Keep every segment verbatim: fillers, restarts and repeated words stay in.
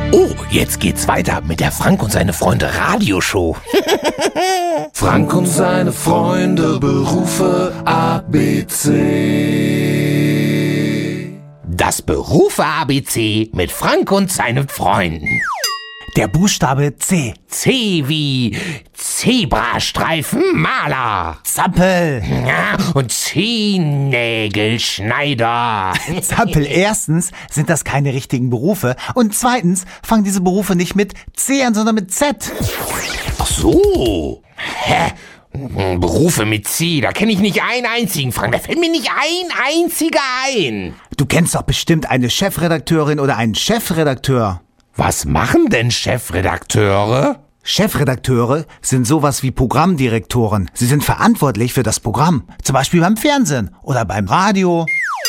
Oh, jetzt geht's weiter mit der Frank und seine Freunde Radioshow. Frank und seine Freunde, Berufe A B C. Das Berufe-A B C mit Frank und seinen Freunden. Der Buchstabe C. C wie Zebrastreifenmaler. Zappel. Ja, und Zehennägelschneider. Zappel, erstens sind das keine richtigen Berufe und zweitens fangen diese Berufe nicht mit C an, sondern mit Z. Ach so. Hä? Berufe mit C, da kenne ich nicht einen einzigen, Frank. Da fällt mir nicht ein einziger ein. Du kennst doch bestimmt eine Chefredakteurin oder einen Chefredakteur. Was machen denn Chefredakteure? Chefredakteure sind sowas wie Programmdirektoren. Sie sind verantwortlich für das Programm. Zum Beispiel beim Fernsehen oder beim Radio.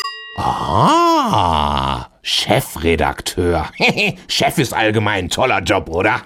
Ah, Chefredakteur. Chef ist allgemein ein toller Job, oder?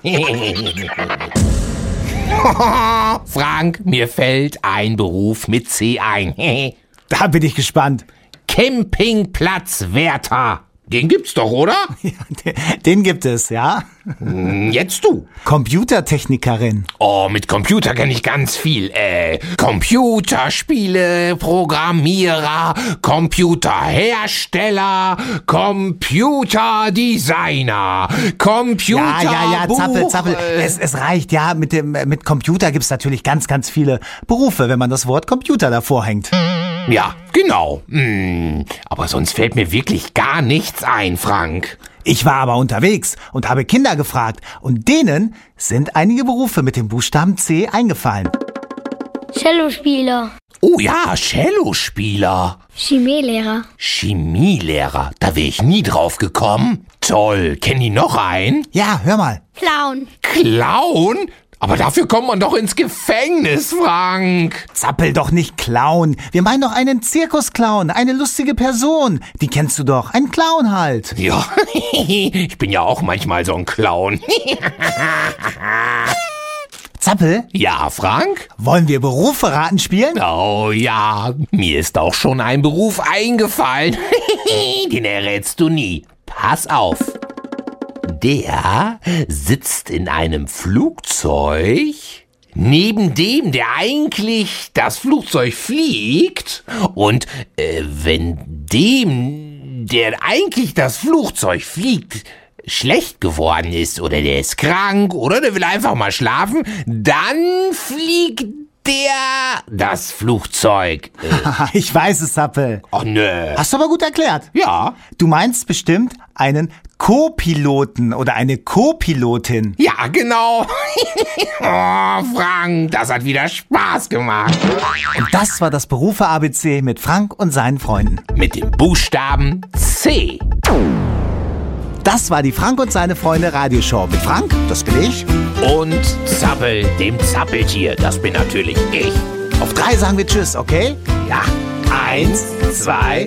Frank, mir fällt ein Beruf mit C ein. Da bin ich gespannt. Campingplatzwärter. Den gibt's doch, oder? Ja, den, den gibt es, ja. Jetzt du. Computertechnikerin. Oh, mit Computer kenne ich ganz viel. Äh, Computerspiele, Programmierer, Computerhersteller, Computerdesigner, Computer... Ja, ja, ja, Zappel, Zappel. Es, es reicht, ja. Mit dem mit Computer gibt's natürlich ganz, ganz viele Berufe, wenn man das Wort Computer davor hängt. Ja, genau. Hm, aber sonst fällt mir wirklich gar nichts ein, Frank. Ich war aber unterwegs und habe Kinder gefragt und denen sind einige Berufe mit dem Buchstaben C eingefallen. Cellospieler, Oh ja, Cellospieler. Chemielehrer, Chemielehrer, da wäre ich nie drauf gekommen. Toll, kennen die noch einen? Ja, hör mal. Clown, Clown? Aber dafür kommt man doch ins Gefängnis, Frank. Zappel doch nicht Clown. Wir meinen doch einen Zirkusclown, eine lustige Person. Die kennst du doch, ein Clown halt. Ja, ich bin ja auch manchmal so ein Clown. Zappel, Ja, Frank? wollen wir Berufe raten spielen? Oh ja, mir ist auch schon ein Beruf eingefallen. Den errätst du nie. Pass auf. Der sitzt in einem Flugzeug, neben dem, der eigentlich das Flugzeug fliegt. Und äh, wenn dem, der eigentlich das Flugzeug fliegt, schlecht geworden ist oder der ist krank oder der will einfach mal schlafen, dann fliegt der das Flugzeug. Äh, Ich weiß es, Zappel. oh nö. Hast du aber gut erklärt. Ja. Du meinst bestimmt einen Co-Piloten oder eine Co-Pilotin. Ja, genau. Oh, Frank, das hat wieder Spaß gemacht. Und das war das Berufe-A B C mit Frank und seinen Freunden. Mit dem Buchstaben C. Das war die Frank und seine Freunde Radioshow mit Frank, das bin ich. Und Zappel, dem Zappeltier, das bin natürlich ich. Auf drei sagen wir Tschüss, okay? Ja, eins, zwei,